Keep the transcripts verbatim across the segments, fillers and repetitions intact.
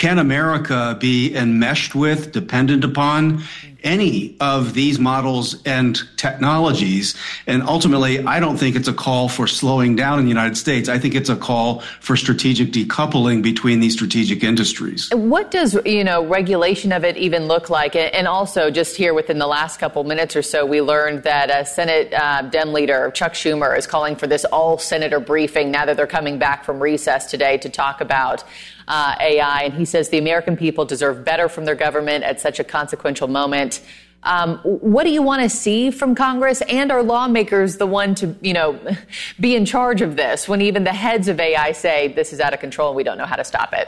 can America be enmeshed with, dependent upon any of these models and technologies? And ultimately, I don't think it's a call for slowing down in the United States. I think it's a call for strategic decoupling between these strategic industries. What does, you know, regulation of it even look like? And also, just here within the last couple minutes or so, we learned that uh, Senate uh, Dem leader Chuck Schumer is calling for this all-senator briefing now that they're coming back from recess today to talk about Uh, A I, and he says the American people deserve better from their government at such a consequential moment. Um, what do you want to see from Congress, and are lawmakers the one to, you know, be in charge of this when even the heads of A I say this is out of control and we don't know how to stop it?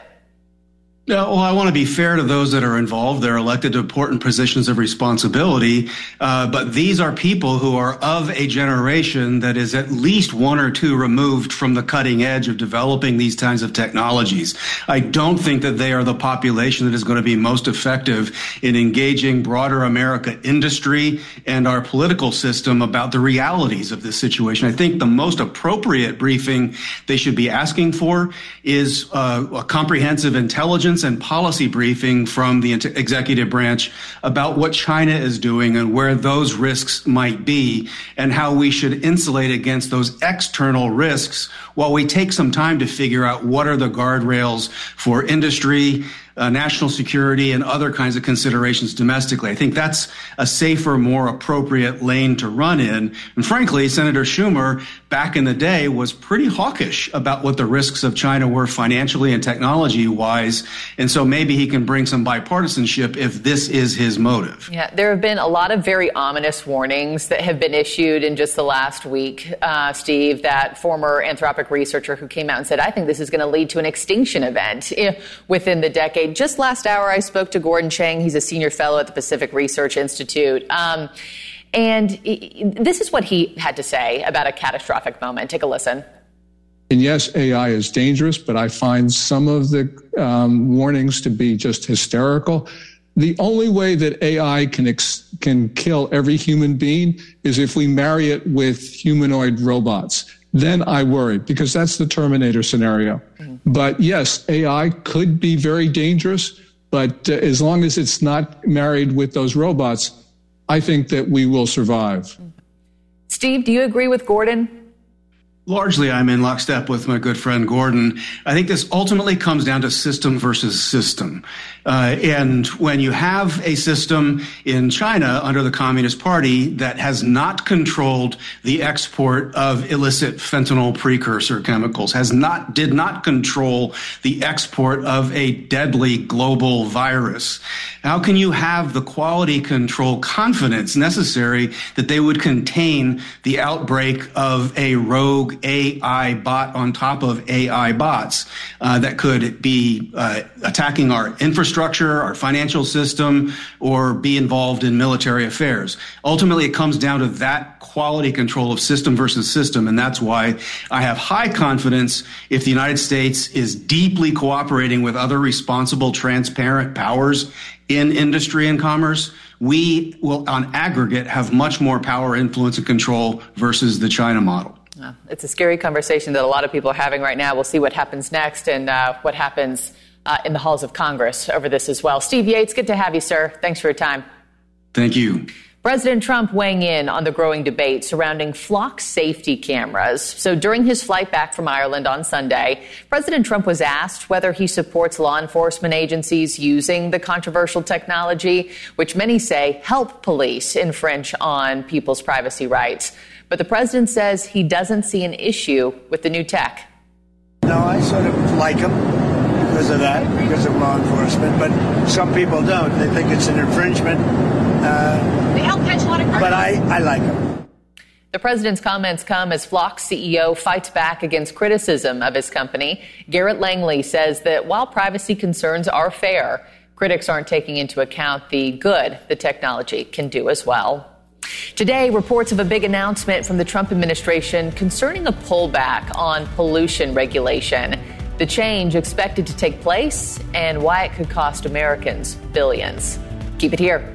No, well, I want to be fair to those that are involved. They're elected to important positions of responsibility. Uh, but these are people who are of a generation that is at least one or two removed from the cutting edge of developing these kinds of technologies. I don't think that they are the population that is going to be most effective in engaging broader America industry and our political system about the realities of this situation. I think the most appropriate briefing they should be asking for is uh, a comprehensive intelligence and policy briefing from the executive branch about what China is doing and where those risks might be and how we should insulate against those external risks while we take some time to figure out what are the guardrails for industry, Uh, national security, and other kinds of considerations domestically. I think that's a safer, more appropriate lane to run in. And frankly, Senator Schumer, back in the day, was pretty hawkish about what the risks of China were financially and technology-wise. And so maybe he can bring some bipartisanship if this is his motive. Yeah, there have been a lot of very ominous warnings that have been issued in just the last week, uh, Steve, that former Anthropic researcher who came out and said, I think this is going to lead to an extinction event within the decade. Just last hour, I spoke to Gordon Chang. He's a senior fellow at the Pacific Research Institute. Um, and this is what he had to say about a catastrophic moment. Take a listen. And yes, A I is dangerous, but I find some of the um, warnings to be just hysterical. The only way that A I can ex- can kill every human being is if we marry it with humanoid robots. Then I worry, because that's the Terminator scenario. Mm-hmm. But yes, A I could be very dangerous, but uh, as long as it's not married with those robots, I think that we will survive. Mm-hmm. Steve, do you agree with Gordon? Largely, I'm in lockstep with my good friend Gordon. I think this ultimately comes down to system versus system. Uh, and when you have a system in China under the Communist Party that has not controlled the export of illicit fentanyl precursor chemicals, has not, did not control the export of a deadly global virus, how can you have the quality control confidence necessary that they would contain the outbreak of a rogue A I bot on top of A I bots uh, that could be uh, attacking our infrastructure, our financial system, or be involved in military affairs? Ultimately, it comes down to that quality control of system versus system, and that's why I have high confidence if the United States is deeply cooperating with other responsible, transparent powers in industry and commerce, we will, on aggregate, have much more power, influence, and control versus the China model. It's a scary conversation that a lot of people are having right now. We'll see what happens next and uh, what happens uh, in the halls of Congress over this as well. Steve Yates, good to have you, sir. Thanks for your time. Thank you. President Trump weighing in on the growing debate surrounding flock safety cameras. So during his flight back from Ireland on Sunday, President Trump was asked whether he supports law enforcement agencies using the controversial technology, which many say help police infringe on people's privacy rights. But the president says he doesn't see an issue with the new tech. No, I sort of like them because of that, because of law enforcement. But some people don't. They think it's an infringement. Uh, they help catch a lot of criminals. But I, I like them. The president's comments come as Flock's C E O fights back against criticism of his company. Garrett Langley says that while privacy concerns are fair, critics aren't taking into account the good the technology can do as well. Today, reports of a big announcement from the Trump administration concerning a pullback on pollution regulation. The change expected to take place and why it could cost Americans billions. Keep it here.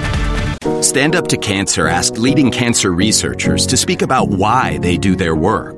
Stand Up to Cancer asked leading cancer researchers to speak about why they do their work.